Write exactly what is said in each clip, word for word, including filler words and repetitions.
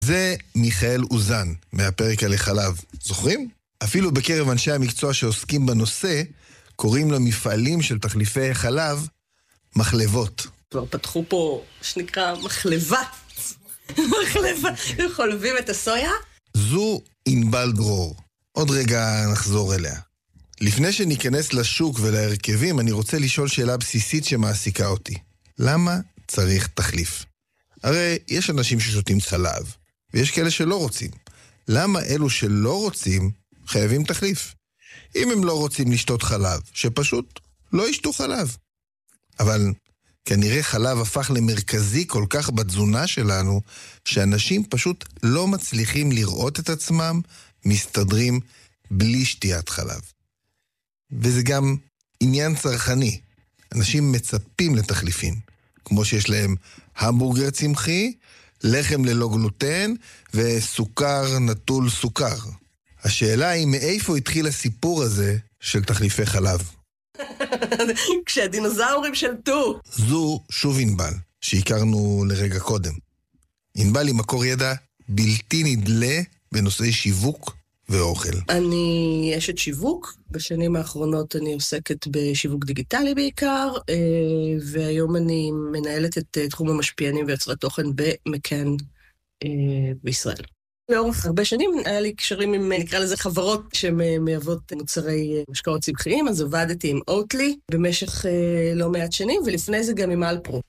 זה מיכאל אוזן, מהפרק על החלב. זוכרים? אפילו בקרב אנשי המקצוע שעוסקים בנושא, קוראים למפעלים של תחליפי חלב מחלבות. כבר פתחו פה, שנקרא, מחלבה. מחלבה. חולבים את הסויה? זו ענבל דרור. עוד רגע נחזור אליה. לפני שניכנס לשוק ולהרכבים, אני רוצה לשאול שאלה בסיסית שמעסיקה אותי. למה צריך תחליף? הרי יש אנשים ששותים חלב, ויש כאלה שלא רוצים. למה אלו שלא רוצים חייבים תחליף? אם הם לא רוצים לשתות חלב, שפשוט לא ישתו חלב. אבל כנראה חלב הפך למרכזי כל כך בתזונה שלנו, שאנשים פשוט לא מצליחים לראות את עצמם מסתדרים בלי שתיית חלב. וזה גם עניין צרכני. אנשים מצפים לתחליפים, כמו שיש להם המבורגר צמחי, לחם ללא גלוטן וסוכר נטול סוכר. השאלה היא מאיפה התחיל הסיפור הזה של תחליפי חלב. כשהדינוזאורים שלטו. זו שוב ענבל, שהכרנו לרגע קודם. ענבל היא מקור ידע בלתי נדלה בנושאי שיווק ואוכל. אני אשת שיווק, בשנים האחרונות אני עוסקת בשיווק דיגיטלי בעיקר, והיום אני מנהלת את תחום המשפיענים ויוצרי תוכן במקן בישראל. לאורך הרבה שנים היה לי קשרים עם, נקרא לזה, חברות שמייבאות מוצרי משקאות צמחיים, אז עבדתי עם אוטלי במשך לא מעט שנים, ולפני זה גם עם אלפרו.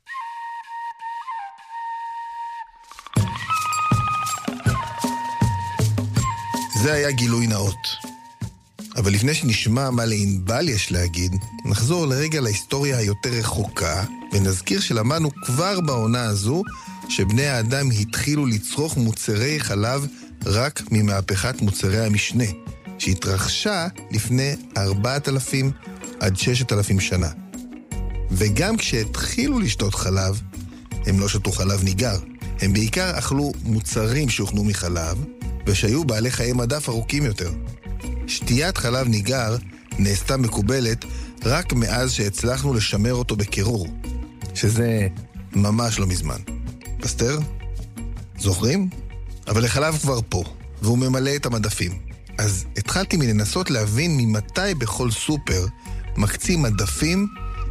זה היה גילוי נאות. אבל לפני שנשמע מה לענבל יש להגיד, נחזור לרגע להיסטוריה היותר רחוקה, ונזכיר שלמדנו כבר בעונה הזו, שבני האדם התחילו לצרוך מוצרי חלב רק ממהפכת מוצרי המשנה, שהתרחשה לפני ארבעת אלפים עד ששת אלפים שנה. וגם כשהתחילו לשתות חלב, הם לא שתו חלב ניגר. הם בעיקר אכלו מוצרים שהוכנו מחלב, ושהיו בעלי חיי מדף ארוכים יותר. שתיית חלב ניגר נעשתה מקובלת רק מאז שהצלחנו לשמר אותו בקירור, שזה ממש לא מזמן. פסטר? זוכרים? אבל החלב כבר פה, והוא ממלא את המדפים. אז התחלתי מלנסות להבין ממתי בכל סופר מקצים מדפים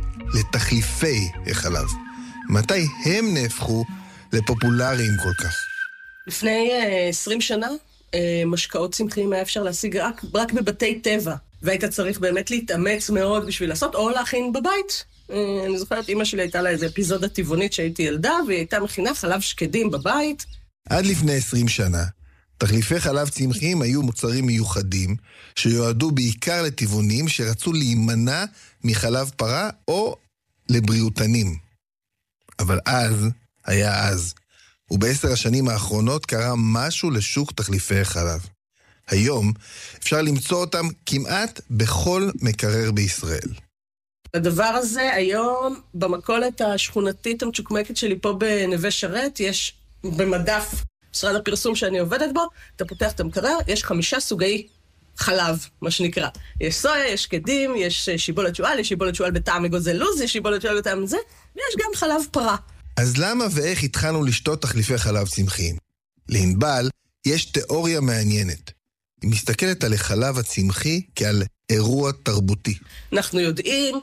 לתחליפי החלב. מתי הם נהפכו לפופולריים כל כך? לפני עשרים שנה, משקאות צמחיים היה אפשר להשיג רק, רק בבתי טבע, והיית צריך באמת להתאמץ מאוד בשביל לעשות, או להכין בבית. אני זוכרת, אמא שלי הייתה לה איזו אפיזודה טבעונית שהייתי ילדה, והיא הייתה מכינה חלב שקדים בבית. עד לפני עשרים שנה, תחליפי חלב צמחיים היו מוצרים מיוחדים, שיועדו בעיקר לטבעונים שרצו להימנע מחלב פרה או לבריאותנים. אבל אז היה אז. ובעשר השנים האחרונות קרה משהו לשוק תחליפי חלב. היום אפשר למצוא אותם כמעט בכל מקרר בישראל. הדבר הזה היום, במכולת השכונתית המצ'וקמקת שלי פה בנווה שרת, יש במדף משרד הפרסום שאני עובדת בו, אתה פותח את המקרר, יש חמישה סוגי חלב, מה שנקרא. יש סויה, יש קדים, יש שיבולת שועל, יש שיבולת שועל בטעם אגוזי לוז, יש שיבולת שועל בטעם זה, ויש גם חלב פרה. אז למה ואיך התחלנו לשתות תחליפי חלב צמחיים? לענבל יש תיאוריה מעניינת. היא מסתכלת על החלב הצמחי כעל אירוע תרבותי. אנחנו יודעים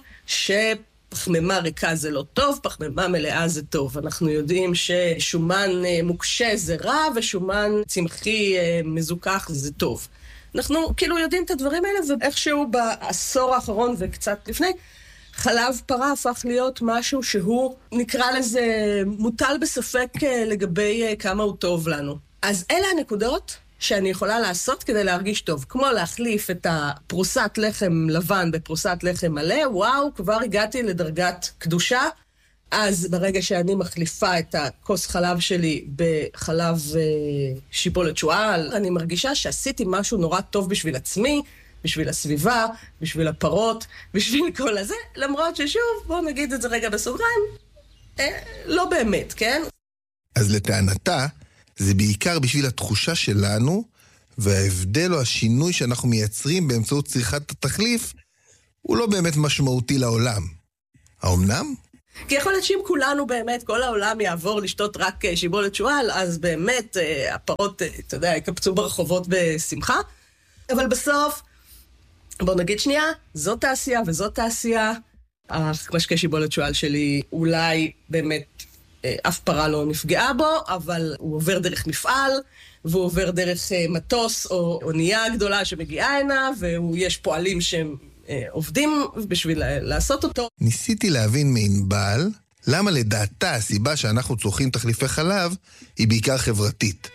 שפחמימה ריקה זה לא טוב, פחמימה מלאה זה טוב. אנחנו יודעים ששומן מוקשה זה רע, ושומן צמחי מזוכח זה טוב. אנחנו כאילו יודעים את הדברים האלה, ואיכשהו בעשור האחרון וקצת לפני, חלב פרה הפך להיות משהו שהוא, נקרא לזה, מוטל בספק לגבי כמה הוא טוב לנו. אז אלה הנקודות שאני יכולה לעשות כדי להרגיש טוב. כמו להחליף את הפרוסת לחם לבן בפרוסת לחם מלא, וואו, כבר הגעתי לדרגת קדושה. אז ברגע שאני מחליפה את הכוס חלב שלי בחלב אה, שיבולת שועל, אני מרגישה שעשיתי משהו נורא טוב בשביל עצמי, בשביל הסביבה, בשביל הפרות, בשביל כל הזה, למרות ששוב, בואו נגיד את זה רגע בסוגריים, אה, לא באמת, כן? אז לטענתה, זה בעיקר בשביל התחושה שלנו, וההבדל או השינוי שאנחנו מייצרים באמצעות צריכת התחליף, הוא לא באמת משמעותי לעולם. האומנם? כי יכול להיות שאם כולנו באמת, כל העולם יעבור לשתות רק שיבולת שועל, אז באמת הפרות, אתה יודע, יקפצו ברחובות בשמחה. אבל בסוף, בוא נגיד שנייה, זאת תעשייה וזאת תעשייה. המשקה שיבולת שועל שלי אולי באמת אף פרה לא נפגעה בו, אבל הוא עובר דרך מפעל, והוא עובר דרך מטוס או אונייה גדולה שמגיעה הנה, ויש פועלים שהם עובדים בשביל לעשות אותו. ניסיתי להבין מענבל למה לדעתה הסיבה שאנחנו צורכים תחליפי חלב היא בעיקר חברתית.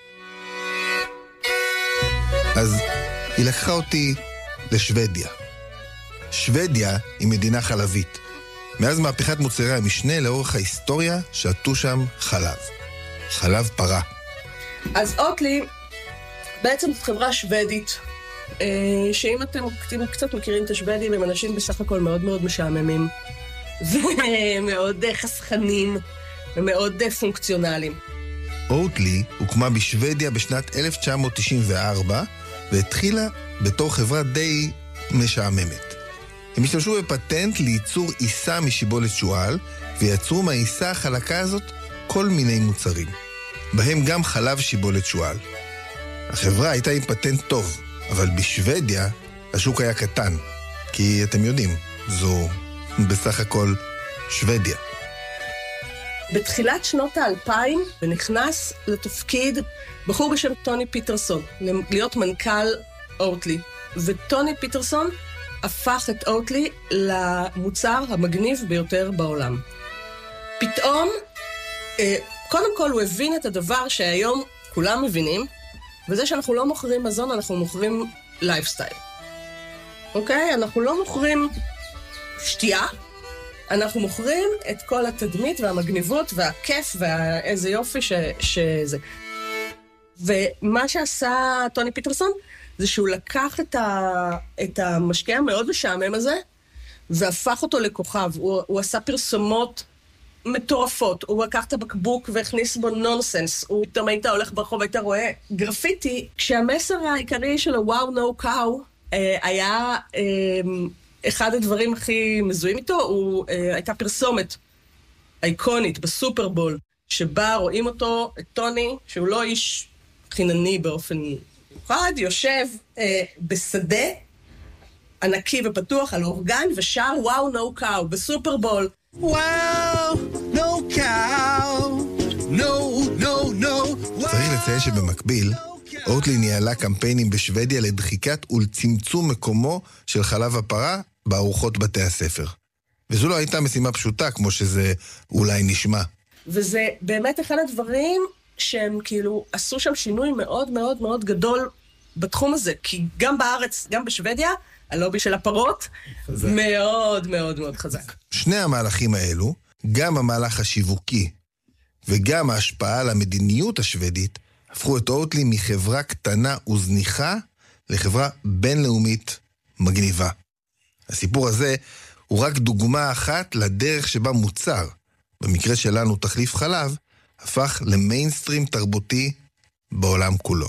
אז היא לקחה אותי לשוודיה. שוודיה היא מדינה חלבית. מאז מהפכת מוצרי המשנה לאורך ההיסטוריה שתו שם חלב. חלב פרה. אז אוטלי בעצם זאת חברה שוודית, שאם אתם קצת מכירים את השוודים, הם אנשים בסך הכל מאוד מאוד משעממים, ומאוד חסכנים, ומאוד פונקציונליים. אוטלי הוקמה בשוודיה בשנת אלף תשע מאות תשעים וארבע, והתחילה בתור חברה די משעממת. הם השתמשו בפטנט לייצור עיסה משיבולת שועל, ויצרו מהעיסה החלקה הזאת כל מיני מוצרים, בהם גם חלב שיבולת שועל. החברה הייתה עם פטנט טוב, אבל בשוודיה השוק היה קטן, כי אתם יודעים, זו בסך הכל שוודיה. בתחילת שנות האלפיים ונכנס לתפקיד בחור בשם טוני פיטרסון, להיות מנכ"ל אוטלי. וטוני פיטרסון הפך את אוטלי למוצר המגניב ביותר בעולם. פתאום, קודם כל הוא הבין את הדבר שהיום כולם מבינים, וזה שאנחנו לא מוכרים מזון, אנחנו מוכרים לייפסטייל. אוקיי? אנחנו לא מוכרים שתייה, אנחנו מוכרים את כל התדמית והמגניבות והכיף ואיזה יופי ש... שזה. ומה שעשה טוני פיטרסון, זה שהוא לקח את, ה... את המשקיע המאוד משעמם הזה, והפך אותו לכוכב. הוא, הוא עשה פרסומות מטורפות, הוא לקח את הבקבוק והכניס בו נונסנס, הוא פתאום היית הולך ברחוב, היית רואה גרפיטי, כשהמסר העיקרי שלו, וואו, נו קאו, היה אה, אחד הדברים הכי מזוהים איתו, הוא אה, הייתה פרסומת אייקונית בסופרבול, שבה רואים אותו, את טוני, שהוא לא איש חינני באופן מיוחד, יושב אה, בשדה ענקי ופתוח על אורגן, ושר וואו, נו קאו, בסופרבול. וואו, נו קאו, נו, נו, נו. צריך לציין שבמקביל, אוטלי ניהלה קמפיינים בשוודיה לדחיקת ולצמצום מקומו של חלב הפרה בארוחות בתי הספר. וזו לא הייתה משימה פשוטה, כמו שזה אולי נשמע. וזה באמת אחד הדברים שהם כאילו עשו שם שינוי מאוד מאוד מאוד גדול בתחום הזה, כי גם בארץ, גם בשוודיה, הלובי של הפרות, חזק. מאוד מאוד מאוד חזק. שני המהלכים האלו, גם המהלך השיווקי וגם ההשפעה על המדיניות השוודית, הפכו את אוטלי מחברה קטנה וזניחה לחברה בינלאומית מגניבה. הסיפור הזה הוא רק דוגמה אחת לדרך שבה מוצר, במקרה שלנו תחליף חלב, הפך למיינסטרים תרבותי בעולם כולו.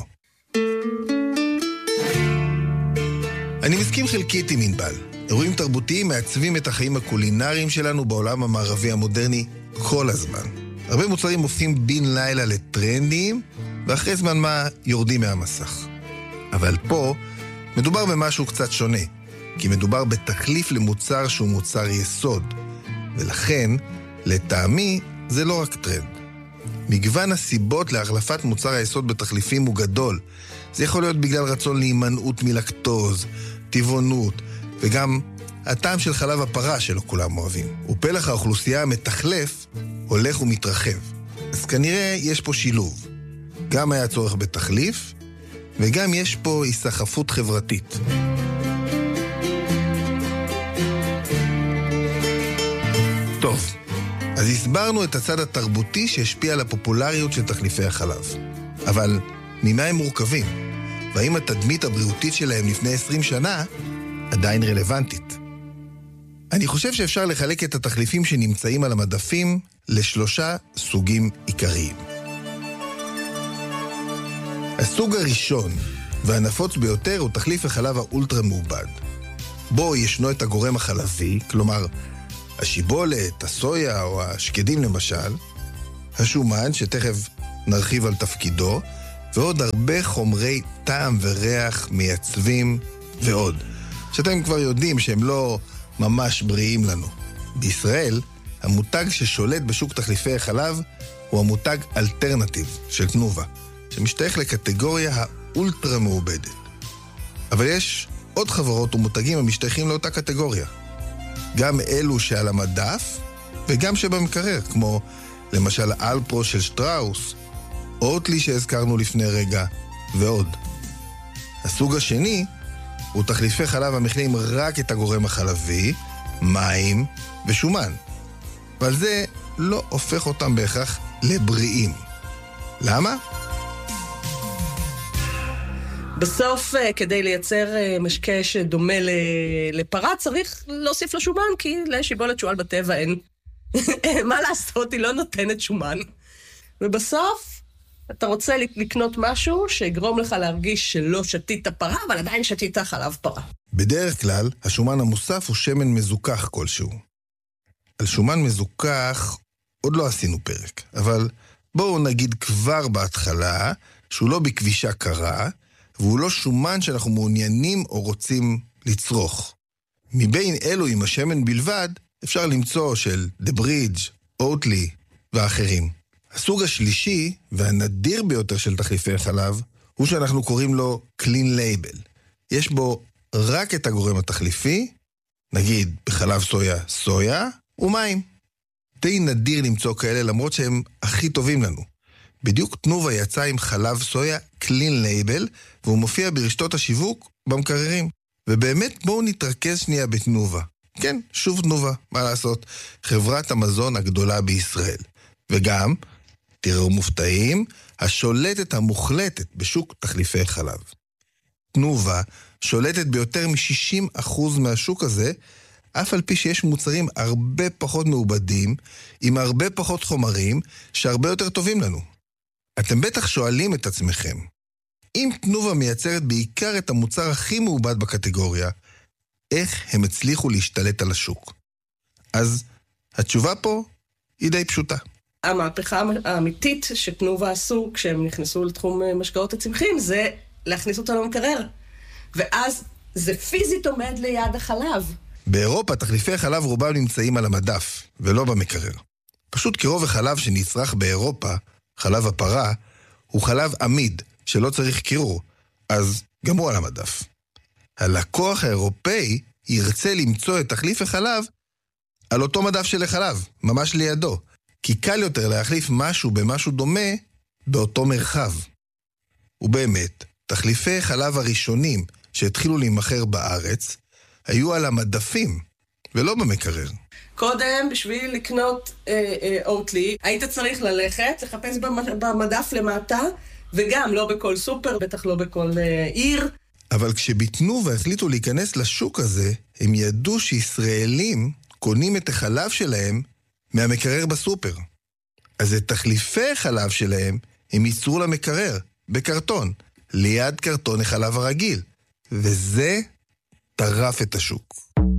אני מסכים חלקית עם ענבל. אירועים תרבותיים מעצבים את החיים הקולינריים שלנו בעולם המערבי המודרני כל הזמן. הרבה מוצרים הופכים בין לילה לטרנדיים, ואחרי זמן מה יורדים מהמסך. אבל פה מדובר במשהו קצת שונה, כי מדובר בתחליף למוצר שהוא מוצר יסוד, ולכן, לטעמי, זה לא רק טרנד. מגוון הסיבות להחלפת מוצר היסוד בתחליפים הוא גדול. זה יכול להיות בגלל רצון להימנעות מלקטוז, טבעונות, וגם הטעם של חלב הפרה שלא כולם אוהבים. ופלח האוכלוסייה המתחלף הולך ומתרחב. אז כנראה יש פה שילוב. גם היה צורך בתחליף, וגם יש פה היסחפות חברתית. טוב, אז הסברנו את הצד התרבותי שהשפיע על הפופולריות של תחליפי החלב. אבל ממה הם מורכבים? והאם התדמית הבריאותית שלהם לפני עשרים שנה עדיין רלוונטית? אני חושב שאפשר לחלק את התחליפים שנמצאים על המדפים לשלושה סוגים עיקריים. הסוג הראשון והנפוץ ביותר הוא תחליף החלב האולטרה מעובד. בו ישנו את הגורם החלבי, כלומר השיבולת, הסויה או השקדים למשל, השומן שתכף נרחיב על תפקידו, ועוד הרבה חומרי טעם וריח מייצבים ועוד, שאתם כבר יודעים שהם לא ממש בריאים לנו. בישראל, המותג ששולט בשוק תחליפי החלב הוא המותג אלטרנטיב של תנובה, שמשתייך לקטגוריה האולטרה מעובדת. אבל יש עוד חברות ומותגים המשתייכים לאותה קטגוריה. גם אלו שעל המדף וגם שבמקרר, כמו למשל אלפרו של שטראוס, אוטלי שהזכרנו לפני רגע, ועוד. הסוג השני הוא תחליפי חלב המכילים רק את הגורם החלבי, מים ושומן. אבל זה לא הופך אותם בהכרח לבריאים. למה? בסוף, כדי לייצר משקה שדומה לפרה, צריך להוסיף לו שומן, כי לשיבולת שועל בטבע אין. מה לעשות, היא לא נותנת שומן. ובסוף, אתה רוצה לקנות משהו שיגרום לך להרגיש שלא שתית פרה, אבל עדיין שתית חלב פרה. בדרך כלל, השומן המוסף הוא שמן מזוכח כלשהו. על שומן מזוכח עוד לא עשינו פרק, אבל בואו נגיד כבר בהתחלה שהוא לא בכבישה קרה, והוא לא שומן שאנחנו מעוניינים או רוצים לצרוך. מבין אלו עם השמן בלבד, אפשר למצוא של The Bridge, אוטלי ואחרים. הסוג השלישי והנדיר ביותר של תחליפי חלב הוא שאנחנו קוראים לו Clean Label. יש בו רק את הגורם התחליפי, נגיד בחלב סויה, סויה ומים. די נדיר למצוא כאלה למרות שהם הכי טובים לנו. בדיוק תנובה יצא עם חלב סויה Clean Label, והוא מופיע ברשתות השיווק במקררים. ובאמת בואו נתרכז שנייה בתנובה. כן, שוב תנובה, מה לעשות? חברת המזון הגדולה בישראל. וגם, תראו מופתעים, השולטת המוחלטת בשוק תחליפי חלב. תנובה שולטת ביותר מ-שישים אחוז מהשוק הזה, אף על פי שיש מוצרים הרבה פחות מעובדים, עם הרבה פחות חומרים, שהרבה יותר טובים לנו. אתם בטח שואלים את עצמכם, אם תנובה מייצרת בעיקר את המוצר הכי מעובד בקטגוריה, איך הם הצליחו להשתלט על השוק? אז התשובה פה היא די פשוטה. המהפכה האמיתית שתנובה עשו כשהם נכנסו לתחום משקאות הצמחים, זה להכניס אותה למקרר. ואז זה פיזית עומד ליד החלב. באירופה תחליפי חלב רובם נמצאים על המדף, ולא במקרר. פשוט כי רוב החלב שנצרך באירופה, חלב הפרה, הוא חלב עמיד, שלא צריך קירור, אז גם הוא על המדף. הלקוח האירופאי ירצה למצוא את תחליף החלב על אותו מדף של החלב, ממש לידו, כי קל יותר להחליף משהו במשהו דומה באותו מרחב. ובאמת, תחליפי חלב הראשונים שהתחילו להימכר בארץ, היו על המדפים, ולא במקרר. קודם, בשביל לקנות אה, אה, אוטלי, היית צריך ללכת, לחפש במדף למטה, וגם לא בכל סופר, בטח לא בכל אה, עיר. אבל כשבתנובה החליטו להיכנס לשוק הזה, הם ידעו שישראלים קונים את החלב שלהם מהמקרר בסופר. אז את תחליפי חלב שלהם הם ייצרו למקרר, בקרטון, ליד קרטון החלב הרגיל. וזה טרף את השוק.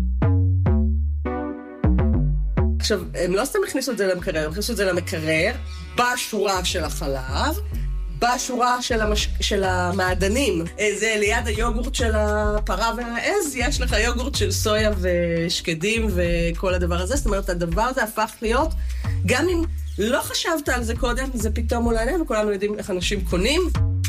עכשיו, הם לא סתם הכניסו את זה למקרר, הם הכניסו את זה למקרר, בשורה של החלב, בשורה של, המש... של המעדנים. זה ליד היוגורט של הפרה והעז, יש לך יוגורט של סויה ושקדים וכל הדבר הזה. זאת אומרת, הדבר הזה הפך להיות, גם אם לא חשבת על זה קודם, זה פתאום מול העיניים, וכולנו יודעים איך אנשים קונים.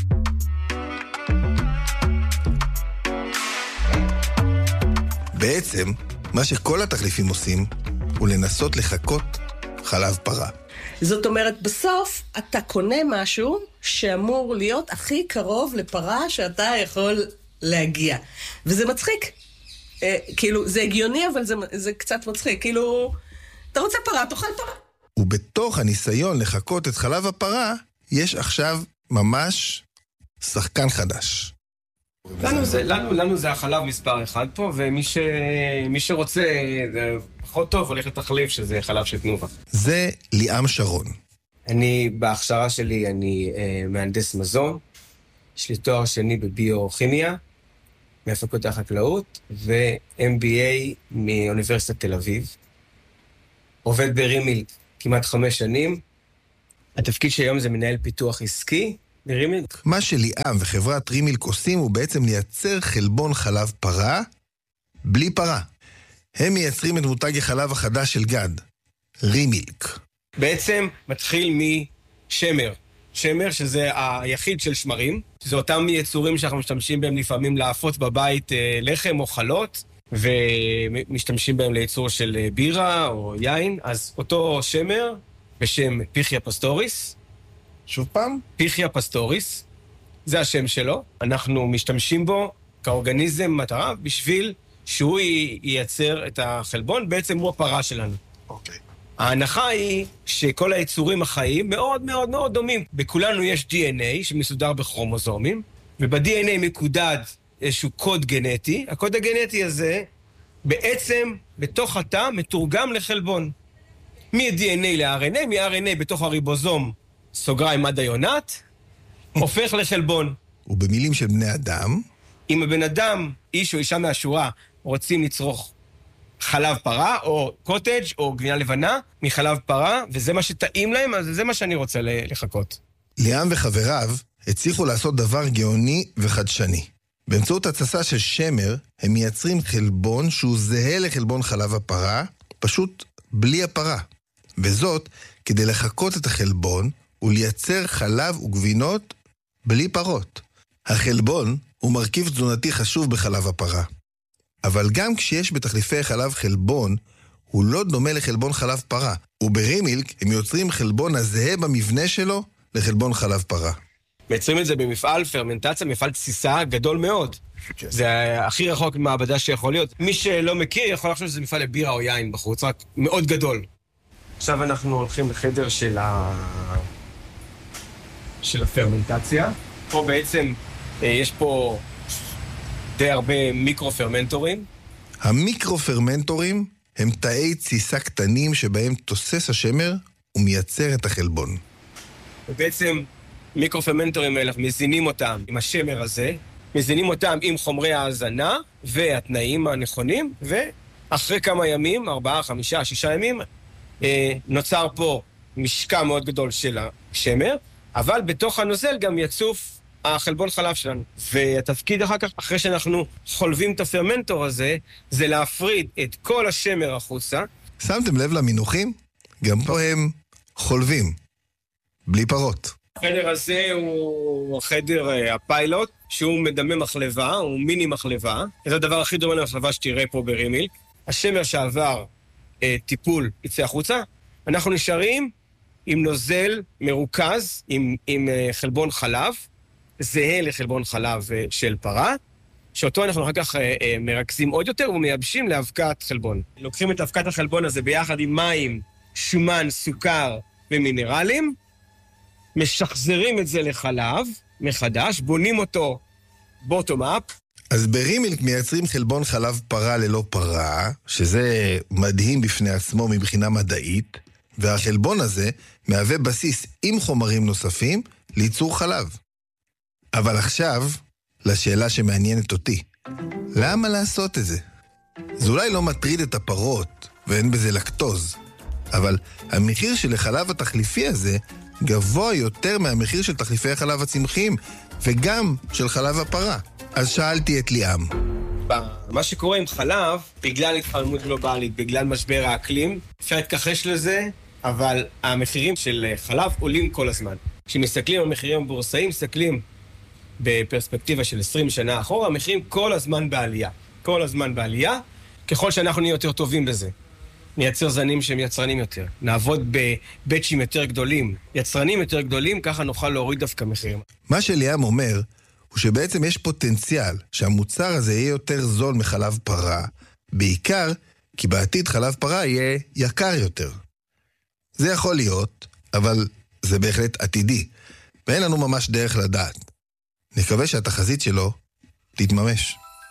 בעצם, מה שכל התחליפים עושים, הוא לנסות לחכות חלב פרה. זאת אומרת, בסוף אתה קונה משהו שאמור להיות הכי קרוב לפרה שאתה יכול להגיע. וזה מצחיק. אה, כאילו, זה הגיוני, אבל זה, זה קצת מצחיק. כאילו, אתה רוצה פרה, תאכל פרה. ובתוך הניסיון לחכות את חלב הפרה, יש עכשיו ממש שחקן חדש. לנו זה, לנו, לנו זה החלב מספר אחד פה, ומי ש, מי שרוצה, זה פחות טוב, הולך לתחליף שזה חלב של תנובה. זה ליאם שרון. אני, בהכשרה שלי, אני אה, מהנדס מזון. יש לי תואר שני בביו-כימיה, מהפקולטה החקלאות, ו-אם בי איי מאוניברסיטת תל אביב. עובד ברימילק כמעט חמש שנים. התפקיד שהיום זה מנהל פיתוח עסקי ברימילק. מה שליאם וחברת רימילק עושים הוא בעצם לייצר חלבון חלב פרה בלי פרה. הם מייצרים את מותג החלב החדש של גד, רימילק. בעצם מתחיל משמר. שמר שזה היחיד של שמרים. זה אותם יצורים שאנחנו משתמשים בהם לפעמים להפות בבית לחם או חלות, ומשתמשים בהם לייצור של בירה או יין. אז אותו שמר בשם פיחיה פסטוריס. שוב פעם? פיחיה פסטוריס. זה השם שלו. אנחנו משתמשים בו כאורגניזם מטרה בשביל שהוא ייצר את החלבון. בעצם הוא הפרה שלנו. אוקיי. ההנחה היא שכל היצורים החיים מאוד מאוד מאוד דומים. בכולנו יש די אן איי שמסודר בכרומוזומים, וב-די אן איי מקודד איזשהו קוד גנטי. הקוד הגנטי הזה בעצם בתוך התא מתורגם לחלבון. מ-די אן איי ל-אר אן איי, מ-אר אן איי בתוך הריבוזום, סוגריים עד היונת, הופך לחלבון. ובמילים של בני אדם, אם הבן אדם, איש או אישה מהשורה, רוצים לצרוך חלב פרה, או קוטג' או גבינה לבנה, מחלב פרה, וזה מה שטעים להם, אז זה מה שאני רוצה לחכות. ליאם וחבריו הצליחו לעשות דבר גאוני וחדשני. באמצעות הצסה של שמר, הם מייצרים חלבון שהוא זהה לחלבון חלב הפרה, פשוט בלי הפרה. וזאת כדי לחכות את החלבון ולייצר חלב וגבינות בלי פרות. החלבון הוא מרכיב תזונתי חשוב בחלב הפרה. אבל גם כשיש בתחליפי חלב חלבון, הוא לא דומה לחלבון חלב פרה. וברימילק הם יוצרים חלבון הזהה במבנה שלו לחלבון חלב פרה. מייצרים את זה במפעל פרמנטציה, מפעל תסיסה גדול מאוד. זה הכי רחוק ממעבדה שיכול להיות. מי שלא מכיר יכול לחשוב שזה מפעל לבירה או יין בחוץ, רק מאוד גדול. עכשיו אנחנו הולכים לחדר של ה... של הפרמנטציה. פה בעצם יש פה די הרבה מיקרו-פרמנטורים. המיקרו-פרמנטורים הם תאי תסיסה קטנים שבהם תוסס השמר ומייצר את החלבון. ובעצם מיקרו-פרמנטורים האלה, מזינים אותם עם השמר הזה, מזינים אותם עם חומרי ההזנה והתנאים הנכונים, ואחרי כמה ימים, ארבעה, חמישה, שישה ימים, נוצר פה משקע מאוד גדול של השמר, אבל בתוך הנוזל גם יצוף החלבון חלב שלנו. והתפקיד אחר כך, אחרי שאנחנו חולבים את הפרמנטור הזה, זה להפריד את כל השמר החוצה. שמתם לב למינוחים? גם פה הם חולבים, בלי פרות. החדר הזה הוא החדר הפיילוט, שהוא מדמה מחלבה, הוא מיני מחלבה. זה הדבר הכי דומה למחלבה שתראה פה ברימילק. השמר שעבר אה, טיפול יצא החוצה. אנחנו נשארים עם נוזל מרוכז, עם, עם אה, חלבון חלב, זהה לחלבון חלב אה, של פרה, שאותו אנחנו אחר כך אה, אה, מרכזים עוד יותר ומייבשים לאבקת חלבון. לוקחים את אבקת החלבון הזה ביחד עם מים, שומן, סוכר ומינרלים, משחזרים את זה לחלב מחדש, בונים אותו בוטום-אפ. אז ברימילק מייצרים חלבון חלב פרה ללא פרה, שזה מדהים בפני עצמו מבחינה מדעית, והחלבון הזה מהווה בסיס עם חומרים נוספים לייצור חלב. אבל עכשיו, לשאלה שמעניינת אותי, למה לעשות את זה? זה אולי לא מטריד את הפרות, ואין בזה לקטוז, אבל המחיר של החלב התחליפי הזה גבוה יותר מהמחיר של תחליפי החלב הצמחיים, וגם של חלב הפרה. אז שאלתי את ליאם. מה שקורה עם חלב, בגלל התחממות גלובלית, בגלל משבר האקלים, אפשר להתכחש לזה, אבל המחירים של חלב עולים כל הזמן. כשמסתכלים על מחירים הבורסאיים, מסתכלים בפרספקטיבה של עשרים שנה אחורה, המחירים כל הזמן בעלייה. כל הזמן בעלייה, ככל שאנחנו נהיה יותר טובים בזה. נייצר זנים שהם יצרנים יותר. נעבוד בבצ'ים יותר גדולים, יצרנים יותר גדולים, ככה נוכל להוריד דווקא מחירים. מה שליאם אומר, הוא שבעצם יש פוטנציאל שהמוצר הזה יהיה יותר זול מחלב פרה, בעיקר כי בעתיד חלב פרה יהיה יקר יותר. זה יכול להיות, אבל זה בהחלט עתידי, ואין לנו ממש דרך לדעת. נקווה שהתחזית שלו תתממש.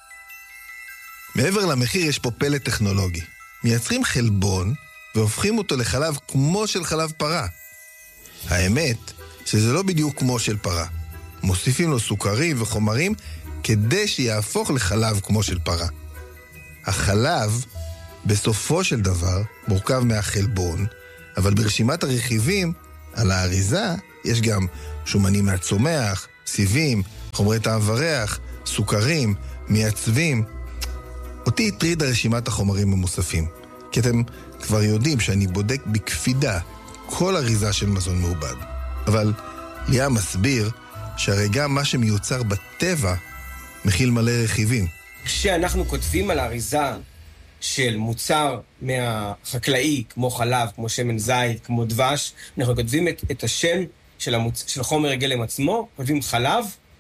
מעבר למחיר יש פה פלא טכנולוגי. מייצרים חלבון והופכים אותו לחלב כמו של חלב פרה. האמת שזה לא בדיוק כמו של פרה. מוסיפים לו סוכרים וחומרים כדי שיהפוך לחלב כמו של פרה. החלב בסופו של דבר מורכב מהחלבון, אבל ברשימת הרכיבים על האריזה יש גם שומנים מהצומח, סיבים, חומרי טעם וריח, סוכרים, מייצבים. אותי הטריד רשימת החומרים המוספים, כי אתם כבר יודעים שאני בודק בקפידה כל אריזה של מזון מעובד. אבל ליאם מסביר שהרי גם מה שמיוצר בטבע מכיל מלא רכיבים. כשאנחנו כותבים על האריזה של מוצר מהחקלאי, כמו חלב, כמו שמן זית, כמו דבש, אנחנו כותבים את, את השם של, המוצ... של חומר הגלם עצמו, כותבים חלב,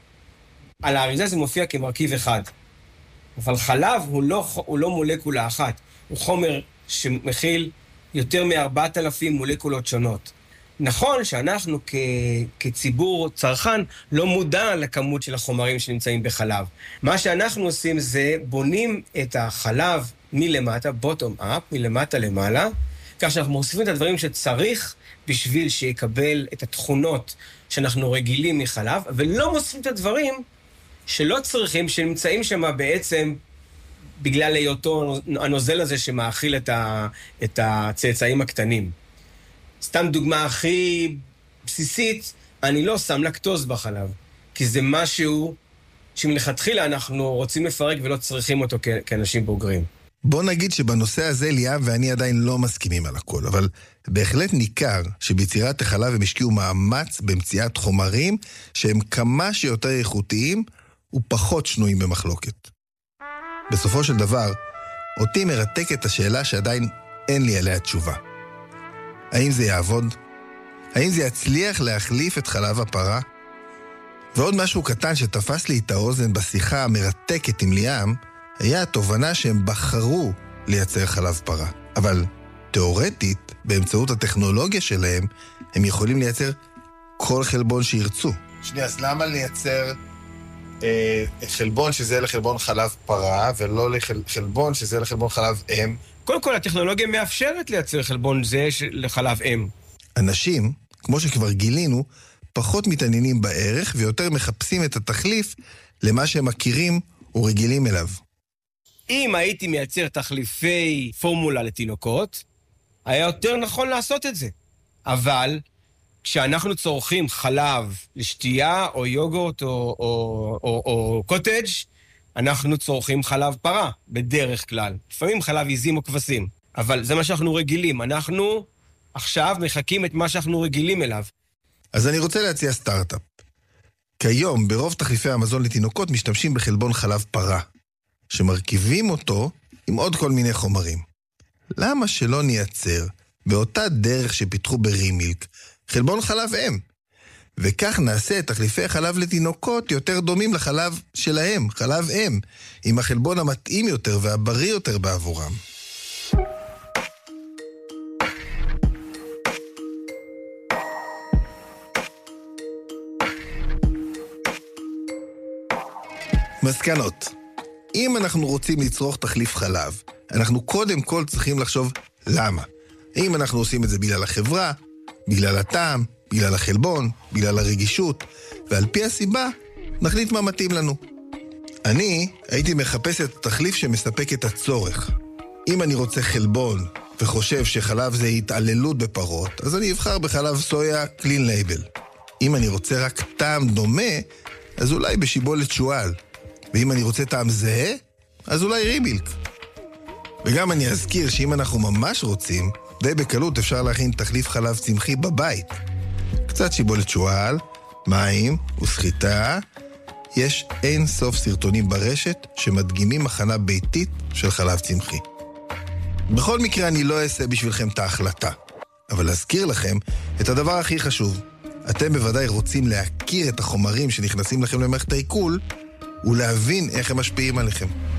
על האריזה זה מופיע כמרכיב אחד. אבל חלב הוא לא, הוא לא מולקולה אחת, הוא חומר שמכיל יותר מ-ארבעת אלפים מולקולות שונות. נכון שאנחנו כ... כציבור צרכן לא מודע לכמות של החומרים שנמצאים בחלב. מה שאנחנו עושים זה בונים את החלב מלמטה, bottom up, מלמטה למעלה, כך שאנחנו מוסיפים את הדברים שצריך בשביל שיקבל את התכונות שאנחנו רגילים מחלב, ולא מוסיפים את הדברים שלא צריכים, שנמצאים שם בעצם בגלל היותו הנוזל הזה שמאכיל את, ה... את הצאצאים הקטנים. סתם דוגמה הכי בסיסית, אני לא שם לקטוז בחלב, כי זה משהו שמלכתחילה אנחנו רוצים לפרק ולא צריכים אותו כ- כאנשים בוגרים. בוא נגיד שבנושא הזה ליאם ואני עדיין לא מסכימים על הכל, אבל בהחלט ניכר שביצירת החלב הם השקיעו מאמץ במציאת חומרים שהם כמה שיותר איכותיים ופחות שנויים במחלוקת. בסופו של דבר, אותי מרתקת השאלה שעדיין אין לי עליה תשובה. האם זה יעבוד? האם זה יצליח להחליף את חלב הפרה? ועוד משהו קטן שתפס לי את האוזן בשיחה המרתקת עם ליאם, היה התובנה שהם בחרו לייצר חלב פרה. אבל תיאורטית, באמצעות הטכנולוגיה שלהם, הם יכולים לייצר כל חלבון שירצו. שנייה, אז למה לייצר אה, חלבון שזה לחלבון חלב פרה, ולא לחלבון שזה לחלבון חלב אם? קודם כל, הטכנולוגיה מאפשרת לייצר חלבון זה לחלב אם. אנשים, כמו שכבר גילינו, פחות מתעניינים בערך ויותר מחפשים את התחליף למה שהם מכירים ורגילים אליו. אם הייתי מייצר תחליפי פורמולה לתינוקות, היה יותר נכון לעשות את זה. אבל כשאנחנו צורכים חלב לשתייה או יוגורט או, או, או, או קוטג', אנחנו צורכים חלב פרה, בדרך כלל. לפעמים חלב עיזים או כבשים. אבל זה מה שאנחנו רגילים. אנחנו עכשיו מחכים את מה שאנחנו רגילים אליו. אז אני רוצה להציע סטארט-אפ. כיום, ברוב תחליפי המזון לתינוקות משתמשים בחלבון חלב פרה, שמרכיבים אותו עם עוד כל מיני חומרים. למה שלא נייצר, באותה דרך שפיתחו ברימילק, חלבון חלב אם? וכך נעשה את תחליפי חלב לתינוקות יותר דומים לחלב שלהם, חלב אם, עם החלבון המתאים יותר והבריא יותר בעבורם. מסקנות. אם אנחנו רוצים לצרוך תחליף חלב, אנחנו קודם כל צריכים לחשוב למה. האם אנחנו עושים את זה בגלל החברה, בגלל הטעם, בגלל החלבון, בגלל הרגישות, ועל פי הסיבה נחליט מה מתאים לנו. אני הייתי מחפש את התחליף שמספק את הצורך. אם אני רוצה חלבון וחושב שחלב זה התעללות בפרות, אז אני אבחר בחלב סויה קלין לייבל. אם אני רוצה רק טעם דומה, אז אולי בשיבולת שועל. ואם אני רוצה טעם זהה, אז אולי רימילק. וגם אני אזכיר שאם אנחנו ממש רוצים, די בקלות אפשר להכין תחליף חלב צמחי בבית. קצת שיבולת שועל, מים וסחיטה. יש אין סוף סרטונים ברשת שמדגימים הכנה ביתית של חלב צמחי. בכל מקרה אני לא אעשה בשבילכם את ההחלטה, אבל להזכיר לכם את הדבר הכי חשוב. אתם בוודאי רוצים להכיר את החומרים שנכנסים לכם למערכת העיכול, ולהבין איך הם משפיעים עליכם.